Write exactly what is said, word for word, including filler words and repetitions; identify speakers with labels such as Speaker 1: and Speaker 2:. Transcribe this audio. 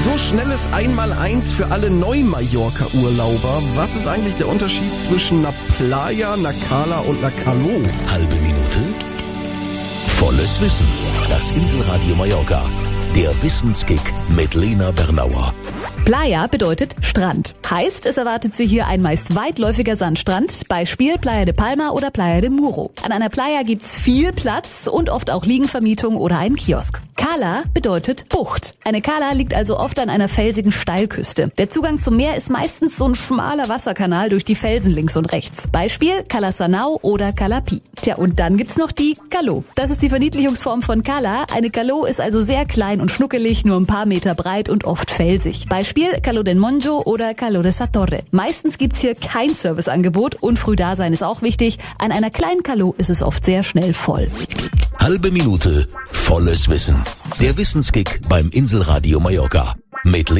Speaker 1: So, schnelles Einmaleins für alle Neu-Mallorca-Urlauber. Was ist eigentlich der Unterschied zwischen einer Playa, einer Cala und einer Calo?
Speaker 2: Halbe Minute volles Wissen. Das Inselradio Mallorca. Der Wissenskick mit Lena Bernauer.
Speaker 3: Playa bedeutet Strand. Heißt, es erwartet Sie hier ein meist weitläufiger Sandstrand, Beispiel Playa de Palma oder Playa de Muro. An einer Playa gibt's viel Platz und oft auch Liegenvermietung oder einen Kiosk. Cala bedeutet Bucht. Eine Cala liegt also oft an einer felsigen Steilküste. Der Zugang zum Meer ist meistens so ein schmaler Wasserkanal durch die Felsen links und rechts. Beispiel Cala Sanau oder Cala Pi. Tja, und dann gibt's noch die Calo. Das ist die Verniedlichungsform von Cala. Eine Calo ist also sehr klein und schnuckelig, nur ein paar Meter breit und oft felsig. Beispiel Calo del Monjo oder Calo de sa Torre. Meistens gibt's hier kein Serviceangebot und Frühdasein ist auch wichtig. An einer kleinen Calo ist es oft sehr schnell voll.
Speaker 2: Halbe Minute volles Wissen. Der Wissenskick beim Inselradio Mallorca. Mit